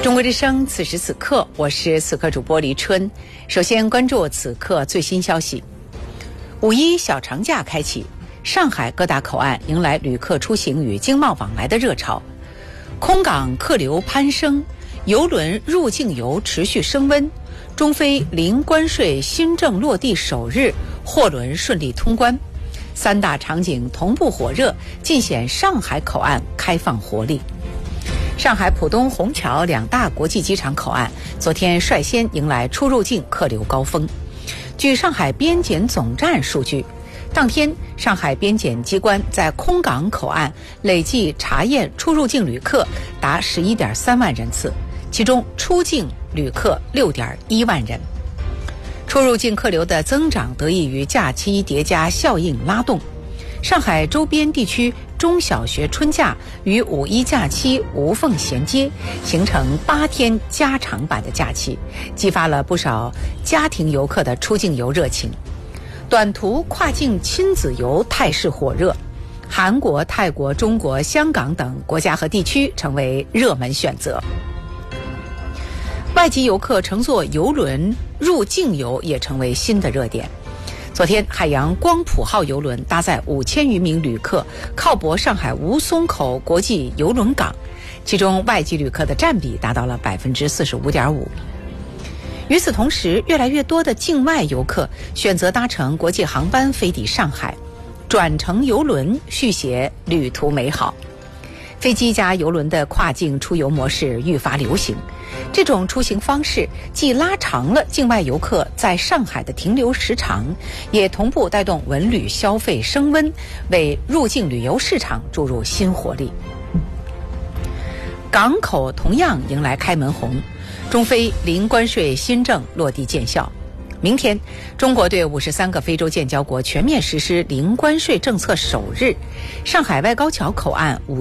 中国之声，此时此刻，我是此刻主播黎春。首先关注此刻最新消息。五一小长假开启，上海各大口岸迎来旅客出行与经贸往来的热潮，空港客流攀升，邮轮入境游持续升温。中非零关税新政落地首日，货轮顺利通关，三大场景同步火热，尽显上海口岸开放活力。上海浦东、虹桥两大国际机场口岸昨天率先迎来出入境客流高峰。据上海边检总站数据，当天上海边检机关在空港口岸累计查验出入境旅客达11.3万人次，其中出境旅客6.1万人。出入境客流的增长得益于假期叠加效应拉动。上海周边地区中小学春假与五一假期无缝衔接，形成8天加长版的假期，激发了不少家庭游客的出境游热情。短途跨境亲子游态势火热，韩国、泰国、中国、香港等国家和地区成为热门选择。外籍游客乘坐邮轮入境游也成为新的热点。昨天，海洋光谱号邮轮搭载5000余名旅客靠泊上海吴淞口国际邮轮港，其中外籍旅客的占比达到了45.5%。与此同时，越来越多的境外游客选择搭乘国际航班飞抵上海，转乘邮轮续写旅途美好。飞机加邮轮的跨境出游模式愈发流行，这种出行方式既拉长了境外游客在上海的停留时长，也同步带动文旅消费升温，为入境旅游市场注入新活力。港口同样迎来开门红，中非零关税新政落地见效。明天，中国对53个非洲建交国全面实施零关税政策首日，上海外高桥口岸